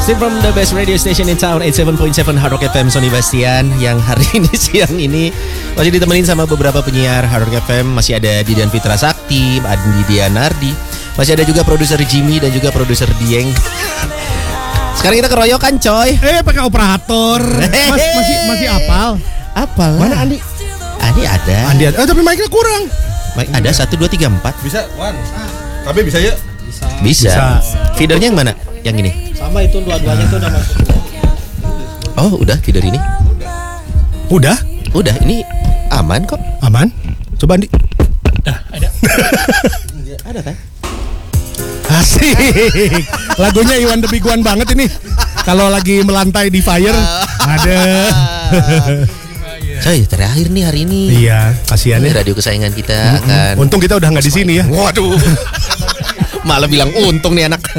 Still from the best radio station in town, 87.7 Hard Rock FM, Sony Bastian. Yang hari ini siang ini masih ditemenin sama beberapa penyiar Hard Rock FM. Masih ada Didan Fitra Sakti, Adi Dianardi. Masih ada juga produser Jimmy dan juga produser Dieng. Sekarang kita keroyokan coy. Pakai operator. Masih apal. Apal. Mana Andi? Andi ada. Tapi mic-nya kurang. Mic ada 1, 2, 3, 4. Bisa, Wan. Tapi bisa ya? Bisa. Feedernya yang mana? Yang ini? Sama itu dua-duanya itu udah masuk. Oh udah feeder ini? Udah, ini aman kok. aman. Coba Andi. Ada. Ada kan? Asik. Lagunya Iwan the Big One banget ini. Kalau lagi melantai di fire, ada. Coy, terakhir nih hari ini. Iya, kasihan Ini ya. radio kesayangan kita akan. Untung kita udah nggak di sini ya. Waduh. Malah bilang untung nih anak.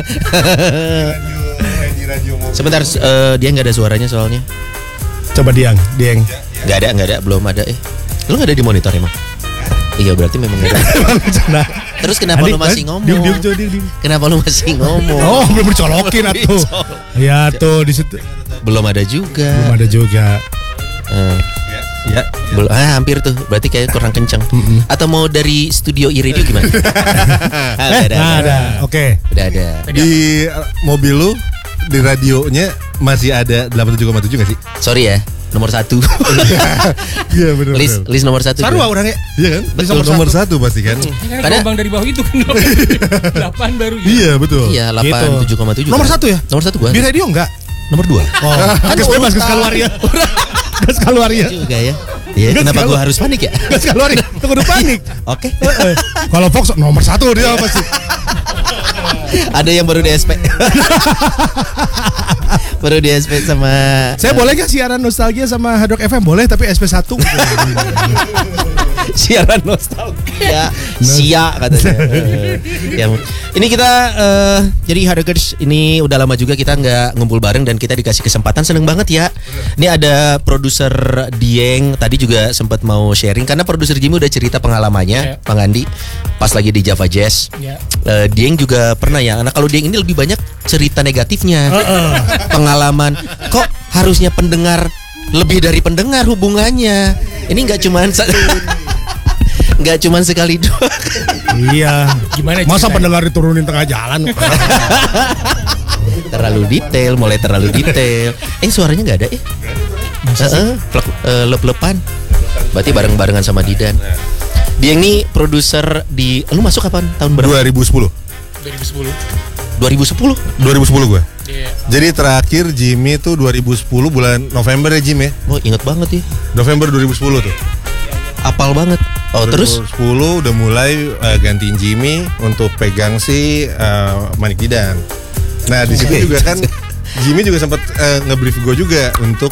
Sebentar, dia nggak ada suaranya soalnya. Coba Dieng. Nggak ada, belum ada. Lu nggak ada di monitor emang? Iya berarti memang nggak ada. Terus kenapa lu masih ngomong? Diam. Kenapa lu masih ngomong? Oh, belum dicolokin atuh. Ya tuh di situ. Belum ada juga. Belum ada juga. Ya. Belum, hampir tuh. Berarti kayak kurang kenceng. Atau mau dari studio e-radio gimana? Ada. Oke. Udah ada. Di mobil lu di radionya masih ada 87,7 nggak sih? Sorry ya, nomor 1. Iya benar. List nomor 1. Sarua orangnya. Iya kan? Betul. Nomor 1 pasti kan? Karena gelombang dari bawah itu kan 8 baru ya. Iya betul. Iya, 87,7. Nomor 1 ya? Nomor 1 gua. Di radio enggak? Nomor 2. Oh, gas bebas, gas keluar ya. Gas keluar ya. Juga ya. Iya, kenapa gua harus panik ya? Gas keluar ya. Tunggu panik. Oke. Kalau Fox nomor 1 dia pasti. Ada yang baru di SP. Baru di SP sama. Saya boleh gak siaran nostalgia sama Hard Rock FM? Boleh, tapi SP1. Siaran nostalgia. Sia katanya. Ya, ini kita jadi Hardrockers ini udah lama juga kita nggak ngumpul bareng dan kita dikasih kesempatan, seneng banget ya. Ini ada produser Dieng tadi juga sempat mau sharing karena produser Jimmy udah cerita pengalamannya, Bang Andi pas lagi di Java Jazz. Ya. Dieng juga pernah ya. Nah kalau Dieng ini lebih banyak cerita negatifnya, pengalaman. Kok harusnya pendengar lebih dari pendengar hubungannya? Ini nggak cuman sekali dua. Iya. Gimana Masa ceritanya? pendengar diturunin tengah jalan? Mulai terlalu detail. Suaranya nggak ada ya? Lep-lepan. Berarti bareng-barengan sama Didan. Dia ini produser di. Lu masuk kapan? Tahun berapa? 2010. 2010. 2010. gue. Iya. Jadi terakhir Jimmy tuh 2010 bulan November ya Jim ya. Oh inget banget ya. November 2010 tuh. Apal banget. Oh terus 2010 udah mulai gantiin Jimmy untuk pegang si Manik Didan. Nah di situ juga kan Jimmy juga sempat nge-brief gue juga untuk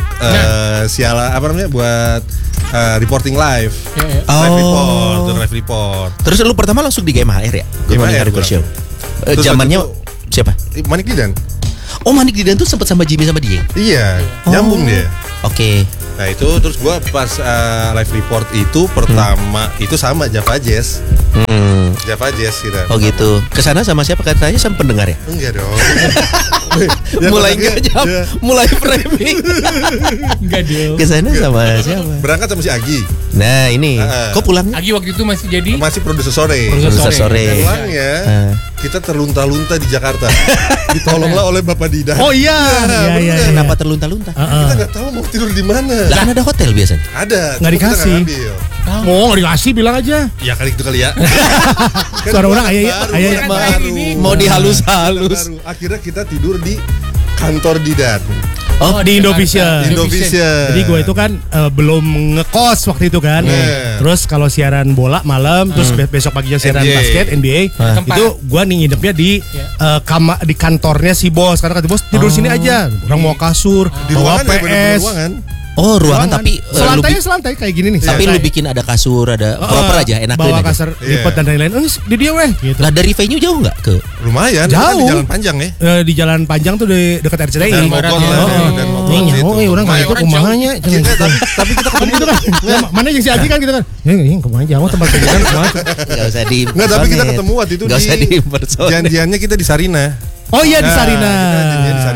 buat reporting live. Ya. Live report. Terus lu pertama langsung di GMHR ya? GMHR Hardcore Show. Terus Zamannya waktu siapa? Manik Didan. Oh Manik Didan tuh sempat sama Jimmy sama dia. Iya, nyambung dia. Oke. Nah itu terus gue pas live report itu pertama itu sama Java Jazz. Java Jazz kita. Oh gitu. Kesana sama siapa katanya sama pendengar ya? Enggak dong. Mulai nggak jawab, mulai framing. Enggak dong. Kesana sama siapa? Berangkat sama si Agi. Nah ini, kok pulangnya? Agi waktu itu masih jadi Masih produser sore. Produser sore. Pulangnya kita terlunta-lunta di Jakarta. Ditolonglah oleh Bapak Didan. Oh iya. Iya. Kenapa terlunta-lunta? Kita nggak tahu mau tidur di mana. Lah kan ada hotel biasanya. Ada. Nggak cuma kita dikasih. ngambil. Oh, nggak dikasih, bilang aja. Ya kali itu kali ya. Suara orang ayah. Mau dihalus-halus. Baru. Akhirnya kita tidur di kantor Didan. Oh, di Indovision. Indovision. Jadi gue itu kan belum ngekos waktu itu kan. Terus kalau siaran bola malam, terus besok paginya siaran NBA. basket NBA, Tempat. itu gue nih nginepnya di di kantornya si bos. Karena kata bos tidur sini aja. Orang mau kasur, Di bawa ruangan ya, bener-bener PS. ruangan. Oh ruangan tapi selantai kayak gini nih. tapi lu bikin ada kasur, ada proper aja, enak bawa aja. kasur lipat dan lain-lain. Di dia weh. Gitu. Lah dari venue jauh nggak ke? Lumayan. Jauh. Kan di jalan panjang ya. Di jalan panjang tuh di dekat RCTI. Dan Bogor lah. Dan Bogor situ. Orang kayak itu Lumayan. kumahanya. Tapi kita ketemu Gitu kan. Mana yang si Aji kan gitu kan. Kumaha jauh tempat kan. Nggak usah di. Enggak, tapi kita ketemu waktu itu Nggak usah di diimpersonate. janjiannya kita di Sarina. Oh iya di Sarina. Kita janjian di Sarina, ketemu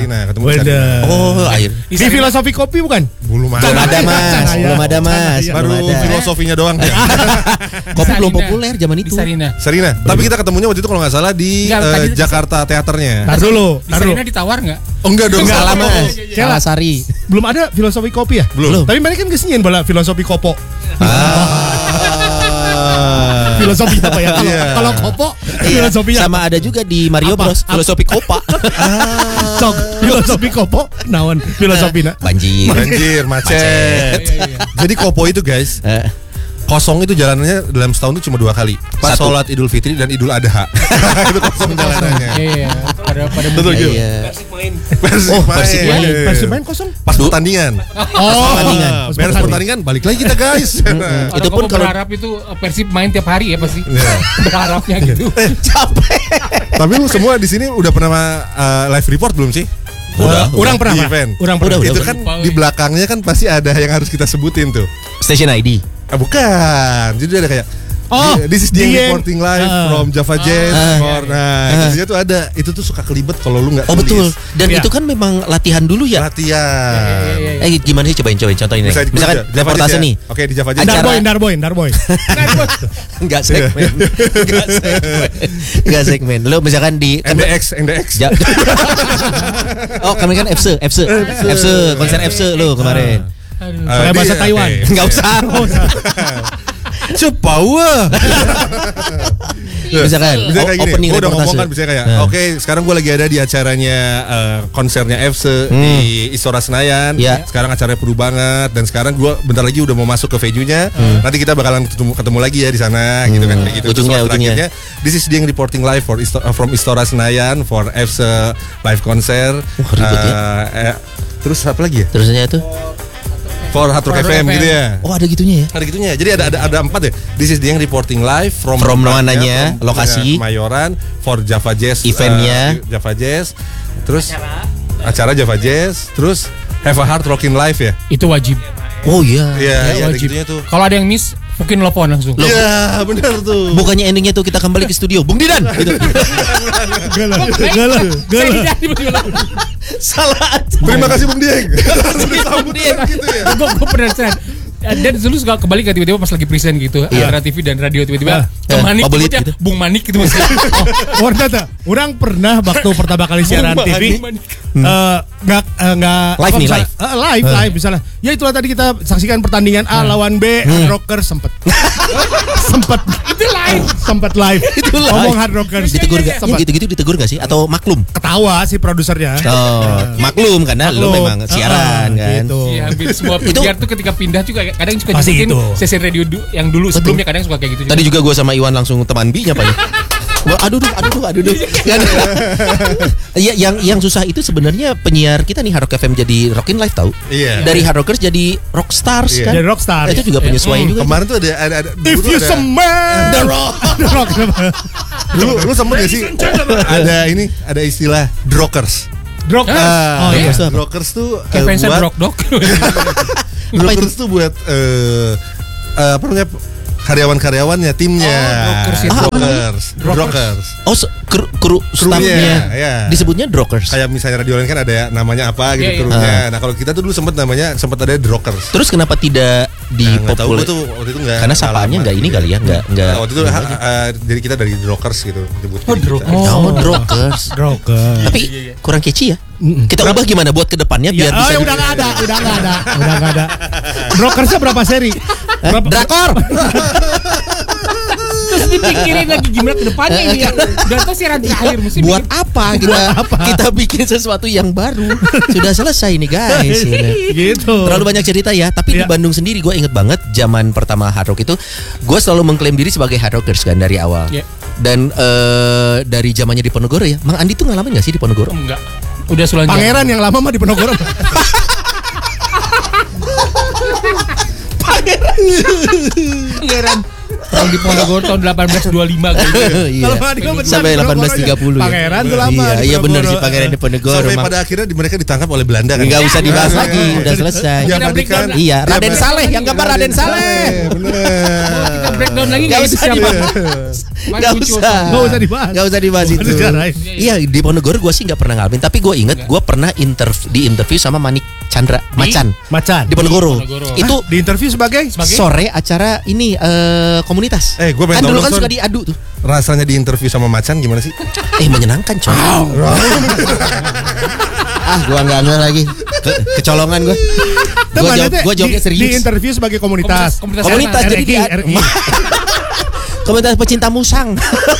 Wadah. Oh, air. Di Filosofi Kopi bukan? Belum Belum ada Mas, belum ada Mas, Baru belum ada. filosofinya doang. Kopi belum Sarina. populer zaman Di itu. Sarina. Sarina. Tapi kita ketemunya waktu itu kalau nggak salah di Enggak, tadi- Jakarta teaternya. Tar dulu. Di Sarina ditawar nggak? Oh enggak dong. Salah salah. Mas, Cela. salah Sari. Belum ada Filosofi Kopi ya? Belum. Tapi mereka kan kesinian bola Filosofi Kopo. Filosofi apa ya? Kalau Iya. kalau Kopo Iya, filosofinya sama ada juga di Mario Apa? Bros. Filosofi Kopa. Sok, Filosofi Kopo naon filosofina. Banjir. Banjir, macet. Jadi Kopo itu guys, Eh, kosong itu jalanannya dalam setahun itu cuma 2 kali. Pas Satu. sholat Idul Fitri dan Idul Adha. Itu kosong jalanannya. Iya, pada Betul mudik. gitu. iya. Persib Oh, main. Persib main. Iya. Persib main kosong. Pas pertandingan. Oh, pertandingan. Beres pertandingan balik lagi kita guys. Itu Itu pun pun kalau- berharap itu Persib main tiap hari ya pasti. Iya. Berharapnya gitu. Capek. Tapi lu semua di sini udah pernah live report belum sih? Orang pernah, Di Pak. event. Orang pernah. Udah. Itu kan di belakangnya kan pasti ada yang harus kita sebutin tuh. Station ID. Bukan. Jadi ada kayak Oh, this is the Dieng. reporting live from Java Jazz. Nah, itu tuh ada. Itu tuh suka kelibet kalau lu nggak Oh betul. tulis. Dan Iya. itu kan memang latihan dulu ya. Latihan. Gimana sih cobain contohin Misalnya Misalkan Java reportase Jazz ya. nih. Oke, di Java Jazz. Acara- Darboy. Enggak segmen. Enggak segmen. Lu misalkan di NDX. Ja- Oh, kemarin kan FC konser FC lu kemarin. Pakai bahasa Taiwan. Enggak usah. Cepawa. Misalkan Bisa kayak gini, opening gue udah ngomong reportase. kan bisa kayak Nah. oke sekarang gue lagi ada di acaranya konsernya FC di Istora Senayan. Ya. Sekarang acaranya penuh banget dan sekarang gue bentar lagi udah mau masuk ke venue-nya. Nanti kita bakalan ketemu lagi ya di sana gitu kan kayak gitu. Terus Ujungnya. terakhirnya, this is Dieng reporting live from Istora Senayan for FC live konser. ribet ya. Terus apa lagi ya? Terusnya itu. For Hard Rock Hard Rock FM gitu FM. ya. Oh, ada gitunya ya. Ada gitunya. Jadi ada 4 ya. This is Dieng reporting live from mananya, from lokasi. Kemayoran for Java Jazz Eventnya. Java Jazz. Terus acara Java Jazz, terus Have a Heart Rockin' Live ya. Itu wajib. Oh iya. Iya, iya ada Wajib. gitunya tuh. Kalau ada yang miss, mungkin telepon langsung. Iya, benar tuh. Bukannya endingnya tuh kita kembali ke studio, Bung Didan gitu. Galah. Salah. Terima kasih Bung Dieng. Langsung disambut Dieng. gitu ya. Gue penasaran. Dan dulu suka kembali ke tiba-tiba pas lagi present gitu antara TV dan radio tiba-tiba ke Manik Pabelit sebutnya gitu. Bung Manik gitu mas. Warna tak? Orang pernah waktu pertama kali siaran TV nggak Live nih, live misalnya. Ya itulah tadi kita saksikan pertandingan A lawan B, Hard Rockers sempet live. Itu live. Ngomong Hard Rockers. Ditegur gak? Sempet. Gitu-gitu ditegur gak sih? Atau maklum? Ketawa sih produsernya. Oh, maklum karena lu Maklum. memang siaran kan. Gitu. Iya hampir semua Itu- penyiar tuh ketika pindah juga kadang suka Pasti nyebutin gitu. sesi radio yang dulu sebelumnya kadang suka kayak gitu. Tadi juga gue sama Iwan langsung teman B-nya Pak ya. Wah, aduh. Kan, ya, yang susah itu sebenarnya penyiar kita nih Hard Rock FM jadi Rockin' Live tahu. Iya. Dari Hard Rockers jadi Rockstars Iya. kan. Jadi Rockstar. Itu juga penyesuaian juga. Kemarin tuh ada If dulu you ada- smell the rock. Dulu lu sempet gak sih ada istilah Drockers. Rock. Ah, Oh iya. Itu apa? Drockers tuh kayak fansnya buat Rock Dog. Drockers tuh buat apa namanya karyawan-karyawannya timnya. Drockers ya. Drockers. Oh, kru staffnya ya. disebutnya Drockers. Kayak misalnya radio lain kan ada ya, namanya apa gitu Iya, iya. krunya. Nah, kalau kita tuh dulu sempat ada Drockers. Terus kenapa tidak Nggak tahu dipopuler? gua tuh waktu itu enggak. Karena sapaannya nggak ini kali ya, nggak. Nah, waktu itu jadi kita dari Drockers gitu nyebut. Oh, Drockers. Oh, Drockers. Rockers. Tapi kurang catchy ya. Kita ubah gimana buat kedepannya biar Ya, bisa. udah nggak ada. Rokersnya berapa seri? Drakor. Terus dipikirin lagi gimana ke depannya ini ya. Udah tahu siaran terakhir mesti Buat apa kita bikin sesuatu yang baru? Sudah selesai nih guys. Gitu. Terlalu banyak cerita ya. Tapi di Iya. Bandung sendiri gue inget banget zaman pertama Hard Rock itu, gue selalu mengklaim diri sebagai Hard Rockers kan dari awal. Iya. Dan dari zamannya di Ponorogo ya, Mang Andi tuh ngalamin nggak sih di Ponorogo? enggak. Udah Sulanjang. Pangeran yang lama mah di Penogoro. Pangeran. Perang di Ponorogo tahun 1825 gitu. Iya. Kalau Mardika benar, Sampai Ponorogo 1830 ya. Pangeran tuh lama. Iya, di iya benar Ponorogo. sih Pangeran Diponegoro. Sampai Mak- pada akhirnya mereka ditangkap oleh Belanda kan. Nggak usah dibahas lagi, udah selesai. Yang Kita tadi kan. Iya, Raden Saleh yang gambar Raden Saleh. Bener. Kita breakdown lagi Nggak nggak itu usah siapa? dibahas. Mana Nggak muncul? usah. Nggak usah dibahas. Nggak usah dibahas itu. Dijarain. Iya, di Ponorogo gue sih nggak pernah ngalamin, tapi gue inget gue pernah di interview sama Manik Chandra Macan Macan. di Ponorogo. Ponorogo. Itu Di interview sebagai sore acara ini komunitas. Gua pengen kan tahu dulu dong, kan Son. suka diadu tuh. Rasanya di interview sama Macan gimana sih? Menyenangkan coy. Gua nggak ngeh lagi. Kecolongan gua. Gua jawabnya Di serius. interview sebagai komunitas. Komunitas jadi RI. komunitas pecinta musang.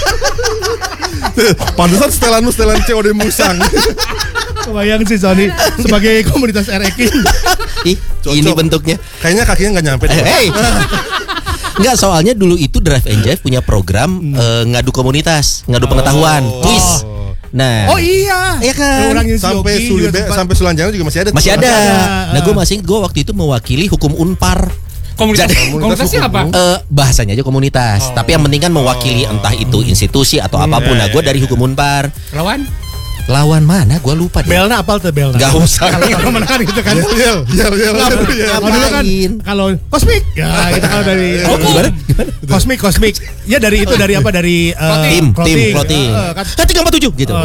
Pantesan setelan COD Musang. Kebayang sih Sony sebagai komunitas RI. Ih, ini bentuknya. Kayaknya kakinya nggak nyampe. deh. Hey. Enggak, soalnya dulu itu Drive and Jive punya program ngadu komunitas, ngadu pengetahuan, quiz. Nah, Oh iya. Iya kan? Ulangin si Sampai Yogi Sulibe, juga sempat. sampai Sulanjana juga masih ada. masih tuh. ada. ada. Nah, gue masih ingat gue waktu itu mewakili hukum Unpar. Komunitasnya apa? Bahasanya aja komunitas, tapi yang penting kan mewakili entah itu institusi atau apapun. Nah, gue dari hukum Unpar. Lawan mana? Gue lupa deh. Belna apal tuh Belna. Gak usah. Kalau menang gitu kan. Yel. Kalau dulu kan kalau kosmik ya kita kalau dari Gimana? kosmik ya dari itu dari apa dari Tim clothing. floating. Kan 347 gitu.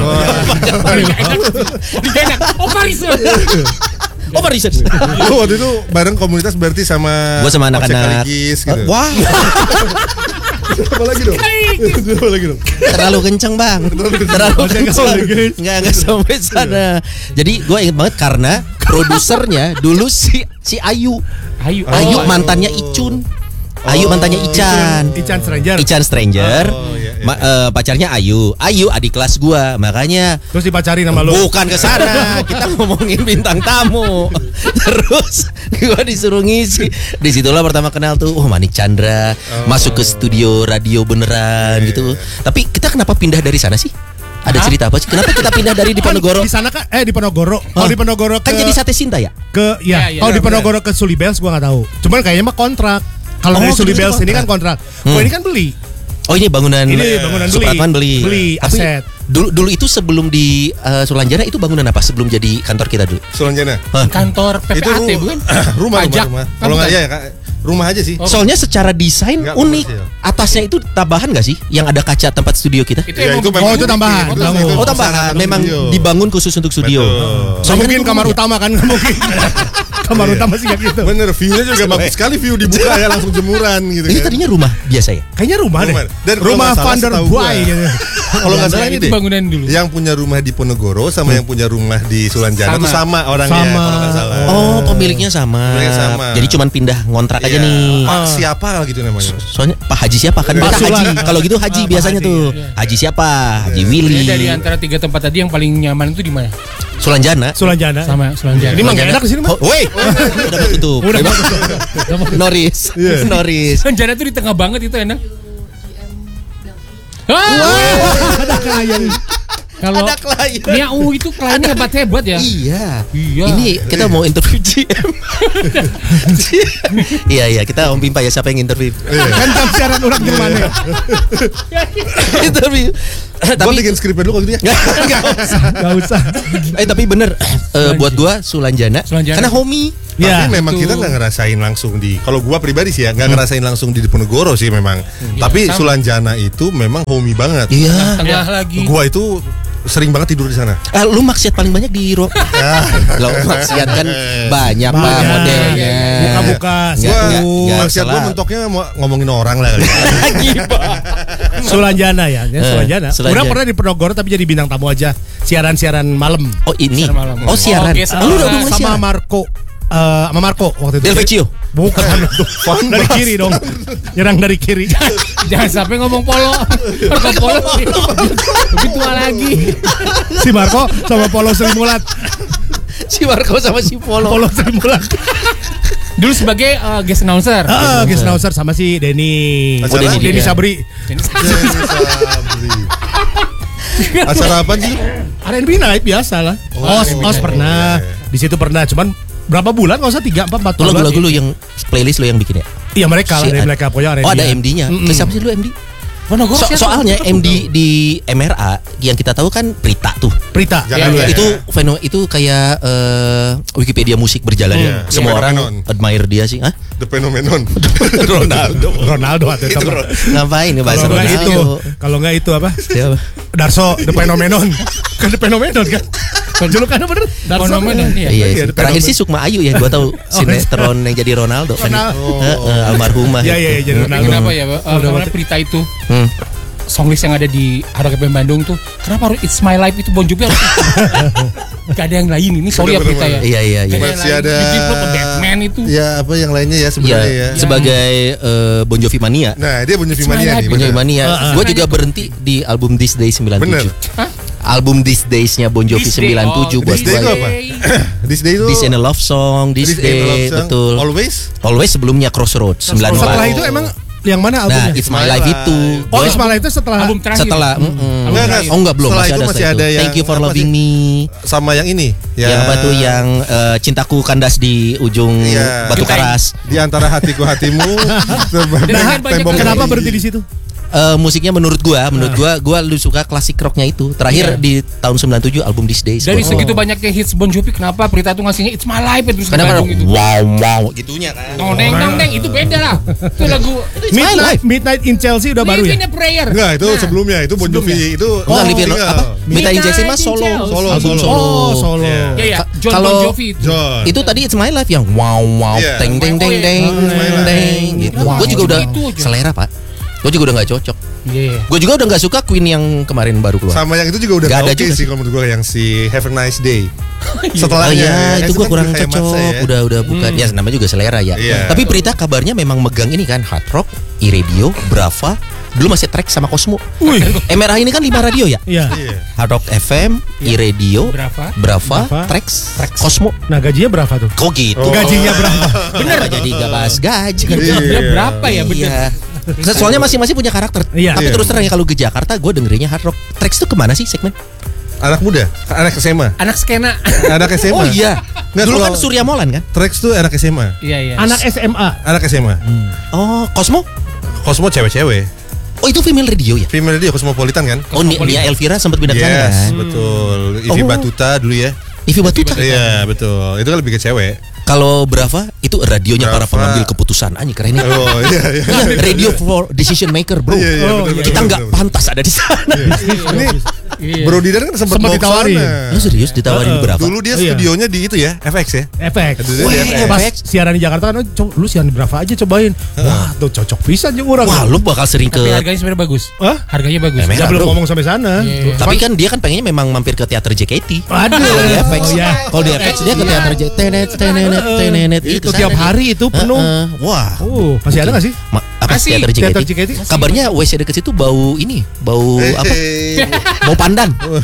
Over research. Lu waktu itu bareng komunitas berarti sama Gue sama Ojek anak-anak. Kaligis gitu. Wah, Apa lagi dong? Apa lagi dong? terlalu kenceng bang. Terlalu kenceng. Nggak sampai sana. Jadi gue inget banget karena produsernya dulu si Ayu. Ayu mantannya Icun. Ayu mantannya Ican. Ican Stranger. Ican Stranger. iya. Pacarnya Ayu. Ayu adik kelas gua. Makanya Terus dipacari nama lu. bukan ke sana. Kita ngomongin bintang tamu. Terus gua disuruh ngisi. Disitulah pertama kenal tuh. Manik Chandra. Masuk ke studio radio beneran gitu. Tapi kita kenapa pindah dari sana sih? Ada cerita apa sih? Kenapa kita pindah dari Diponegoro? Di sana kan di Ponorogo. Kalau di Ponorogo Kan jadi Sate Sinta ya? Kalau di Ponorogo ke Sulibels gua nggak tahu. Cuman kayaknya mah kontrak. Kalau dari gitu Sulibels ini kontrak. kan kontrak. Oh ini kan beli. Oh ini bangunan. Ini bangunan Supratman beli. Beli Tapi aset. Dulu itu sebelum di Sulanjana itu bangunan apa? Sebelum jadi kantor kita dulu. Sulanjana. Kantor PPAT bukan? Rumah. Pajak. Kalau nggak ya Kak, rumah aja sih. Soalnya secara desain Nggak unik. komersil. Atasnya itu tambahan nggak sih? Yang ada kaca tempat studio kita? Itu Ya, emang itu bikin- memang itu tambahan. bikin. Tambahan. Itu Oh tambahan. pesanan Memang studio. dibangun khusus untuk studio. Betul. Nggak mungkin kamar utama kan nggak mungkin. Kamar utama sih nggak gitu. Bener, view-nya juga bagus sekali, view dibuka ya langsung jemuran gitu Ini kan. tadinya rumah biasa ya? Kayaknya rumah deh. Rumah. Dan kalau Rumah nggak salah Van der setahu Boy gua, gitu. Kalau nggak salah ini Itu deh, bangunan dulu. yang punya rumah di Ponorogo sama yang punya rumah di Sulanjana Sama. itu sama orangnya Sama. kalau nggak salah. Oh pemiliknya sama. Pemiliknya sama. Jadi cuman pindah ngontrak aja Iya. nih. Pak siapa gitu namanya. Soalnya Pak Haji siapa kan? Beda Sulan. Haji. Kalau gitu Haji biasanya Haji, tuh. Haji siapa? Haji Willy. Dari antara 3 tempat tadi yang paling nyaman itu di mana? Sulanjana. Sulanjana. Sama Sulanjana. Ini mah nggak enak di sini mah. Woi, udah tutup. Udah Noris. Iya. Noris. Sulanjana tuh di tengah banget itu enak. Ada klien. Kalau Ada klien. Miau itu kliennya hebat-hebat ya. Iya. Iya. Ini kita mau interview GM. Iya kita Om Pimpa ya siapa yang interview? Kan jam siaran orang di mana? Interview. Gua Tapi bikin skripnya dulu kalau gitu ya. Gak usah. tapi bener buat gua Sulanjana Sulanjana. karena homie. Ya. Tapi memang itu. kita nggak ngerasain langsung di. Kalau gua pribadi sih ya nggak ngerasain langsung di Diponegoro sih memang. Tapi sama. Sulanjana itu memang homey banget. Iya. Tengah lagi. Gua itu sering banget tidur di sana. Lu maksiat paling banyak di ruang. Lo maksiat kan banyak pak Banyak. modelnya. Buka-buka, Nggak, Gua maksiat gua salah. mentoknya mau ngomongin orang lah kali. Sulanjana ya, Sulanjana. Sulanjana. Udah pernah di Ponorogo tapi jadi bintang tamu aja. Siaran-siaran malam. Oh ini. Siaran malam. Oh siaran. Oke, Lu udah mulai Sama siaran? Marco. Sama Marco waktu itu. Del Vecchio. Bukan. Dari kiri dong. Nyerang dari kiri. Jangan sampai ngomong polo. Marco Polo lebih tua lagi. Si Marco sama Polo Sri Mulat. Si Marco sama si Polo. Polo Sri Mulat. Dulu sebagai guest announcer. Guest announcer sama si Denny. Acara apa? Denny Sabri. Acara apa sih? R&B night biasa lah. Oh, Os R&B night. pernah. Iya, iya. Di situ pernah, cuman berapa bulan? Nggak usah 3, 4 Itu bulan. lagu-lagu lu yang playlist lu yang bikin ya? Iya mereka lah Si dari Ad- mereka pokoknya. Oh ada MD-nya. Mm-mm. Siapa sih lu MD? Ponorogo siapa? Soalnya MD di MRA yang kita tahu kan Prita tuh. Prita. Jangan Iya, ya. Itu kayak Wikipedia musik berjalan ya. Iya. Semua Iya. orang Phenomenon. admire dia sih. Hah? The Phenomenon. Ronaldo atau Itu apa? Ngapain ya bahasa Kalau nggak itu, Ronaldo? kalau nggak itu apa? Siapa? Darso The Phenomenon. Kan The Phenomenon kan? Julukannya bener. Darso. Phenomenon, kan? iya. Iya, Iya, sih. Terakhir sih Sukma Ayu ya, gua tahu sinetron yang jadi Ronaldo kan. Almarhumah. Iya iya itu. jadi Tapi Ronaldo. kenapa ya? Karena Prita itu Hmm. songlist yang ada di Hard Rock FM Bandung tuh, kenapa harus It's My Life itu Bon Jovi harus gak ada yang lain ini, sorry ya Prita ya. Iya iya iya. Gak ada yang Masih lain. ada- Bikin klub Batman itu. Ya apa yang lainnya ya Iya, sebenarnya ya. sebagai Bon Jovi mania. Nah, dia Bon Jovi It's my mania life. nih. Bon Jovi bener. mania. Gue juga berhenti di album This Day 97. Bener. Hah? Album This Days-nya Bon Jovi This Day, 97 buat This Day gue. itu apa? This Day itu This and a Love Song, This This and a Love Day, Song. betul. Always. Always sebelumnya Crossroads 94. Setelah itu emang yang mana Nah, albumnya? It's My Life itu. Oh Gua- Ismail itu setelah Album terakhir. setelah Enggak, oh enggak belum setelah masih itu ada masih setelah ada itu. yang Thank You for apa Loving sih? Me. Sama yang ini. Yang apa tuh yang Cintaku Kandas di ujung Iya. batu karas. Di antara hatiku hatimu. Nah, tembok kenapa ini. berhenti di situ? Musiknya menurut gua lebih suka klasik rocknya itu. Terakhir di tahun 97 album This Days. Dari segitu banyaknya hits Bon Jovi, kenapa Prita tuh ngasihnya It's My Life itu Kenapa Bandung gitu. wow gitunya kan. Oh, deng deng deng itu beda lah. Itu lagu Midnight in Chelsea udah baru Live ya? in a Prayer. Enggak, itu Nah, sebelumnya itu Bon Jovi itu Enggak Living tinggal. apa? Minta Injection mas solo. Solo, Album solo. Oh solo. Iya. Ya ya, Ka- John kalau- Bon Jovi itu. John. Itu tadi It's My Life yang wow Iya. teng teng teng Oh, iya. teng It's My Life. teng gitu. Gue juga udah Itu aja. selera pak. Gue juga udah nggak cocok. Iya. Gue juga udah nggak suka Queen yang kemarin baru keluar. Sama yang itu juga udah Nggak ada oke juga sih kalau menurut gue yang si Have a Nice Day. Oh Setelahnya iya, ya, itu gue kan kurang kayak cocok. Matza ya. Udah bukan. Ya namanya juga selera ya. Iya. Tapi Prita kabarnya memang megang ini kan Hard Rock, iRadio, Brava. Dulu masih track sama Cosmo. Wih. MRA ini kan 5 radio ya. Iya. Iya. Hard Rock FM, iRadio, Brava. Brava, Brava, Trax, Cosmo. Nah gajinya berapa tuh? Kok gitu? Oh. Gajinya berapa? Bener jadi gak bahas gaji. Iya. Berapa ya bener? Iya. Soalnya masing-masing punya karakter. Iya. Tapi Iya. terus terang ya kalau ke Jakarta gue dengerinnya Hard Rock. Trax tuh kemana sih segmen? Anak muda, anak SMA. Anak skena. Anak SMA. Oh iya. Nggak, Dulu kalau- kan Surya Molan kan? Trax tuh anak SMA. Iya iya. Anak SMA. Anak SMA. Oh, Cosmo? Cosmo cewek-cewek. Oh itu female radio ya? Female dia Cosmopolitan kan? Oh Nia Elvira sempat pindah ke sana Yes, kan? betul. Ivy Oh. Batuta dulu ya. Ivy Batuta. Iya, betul. Itu kan lebih ke cewek. Kalau Brava itu radionya para Brava. pengambil keputusan. Anjing keren ya. Oh, iya iya. Iya, radio for decision maker, bro. Iya, iya, betul, betul, Kita betul, nggak betul. pantas ada di sana. Ini Iya. Bro Didan kan sempat Sempat mau ke ditawarin. sana. Lu serius ditawarin Brava? Dulu dia Iya. studionya di itu ya, FX ya. Efek. Dulu dia di Pas FX. siaran di Jakarta kan, lu siaran di Brava aja cobain. Wah, tuh cocok pisan juga orang. Wah, lu bakal sering ke. Tapi harganya sebenarnya bagus. Hah? Harganya bagus. Emang? Ya belum bro. ngomong sampai sana. Iya. Tapi kan dia kan pengennya memang mampir ke teater JKT. Aduh. Kalau di FX, Oh, ya. kalau di FX dia ke teater JKT. Tenet. Itu tiap hari itu penuh. Wah. Masih ada gak sih? Apa Masih. teater Teater JKT? JKT? Kabarnya WC deket situ bau ini, bau apa? Bau pandan.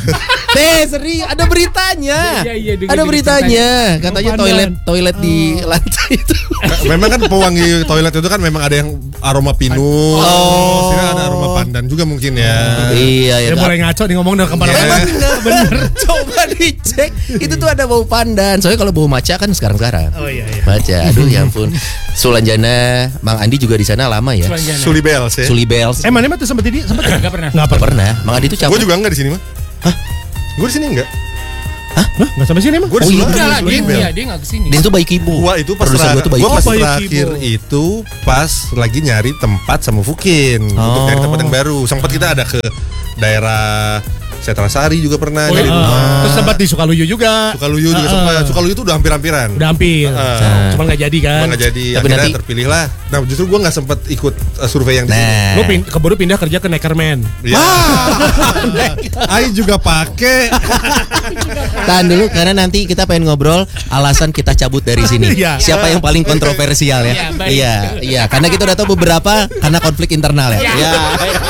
Ada beritanya. Iya, iya, dengar Ada di beritanya. Katanya Bau pandan. toilet di lantai itu. Memang kan pewangi toilet itu kan memang ada yang aroma pinus. Oh. Sini ada aroma pandan juga mungkin ya. Iya ya. Ya mulai ngaco nih ngomong udah kemana-mana. Iya. Emang enggak bener. Coba dicek. Itu tuh ada bau pandan. Soalnya kalau bau maca kan sekarang. Oh iya iya. Maca. Aduh ya ampun. Sulanjana, Mang Andi juga di sana lama ya. Sulanjana. Suli Bells ya. Suli Bells. Mana tuh sempet ini? Sempet Enggak pernah. Nggak Gak pernah. Mang Andi tuh Gue cabut. juga enggak di sini mah. Hah? Gue di sini enggak. Hah? Nggak sampai sini emang? Gue di Oh, iya, Sula. Enggak lah, Suli dia Bell. dia enggak kesini. Dia tuh baik ibu. Gua itu pas Produser gua tuh baik gua ibu. pas Bayu terakhir Kibo. itu pas lagi nyari tempat sama Fukin untuk Oh. nyari tempat yang baru. Sempat kita ada ke daerah Setrasari juga pernah Oh, nyari iya. rumah. Terus sempat di Sukaluyu juga. Sukaluyu juga sempat. Sukaluyu itu udah hampir-hampiran. Udah hampir. Cuma nggak jadi kan. Cuma nggak jadi. Tapi Akhirnya nanti- terpilih lah. Nah justru gue nggak sempet ikut survei yang di sini. Nah. Lu keburu pindah kerja ke Neckerman. Ya. Ai juga pakai. Tahan dulu karena nanti kita pengen ngobrol alasan kita cabut dari sini. Iya. Siapa yang paling kontroversial ya? Iya, baik. Iya, iya. Karena kita udah tahu beberapa karena konflik internal ya. Iya.